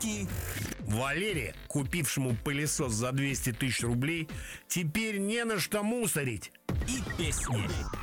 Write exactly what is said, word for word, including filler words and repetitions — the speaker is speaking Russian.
шутки. Валере, купившему пылесос за двести тысяч рублей, теперь не на что мусорить. И песни.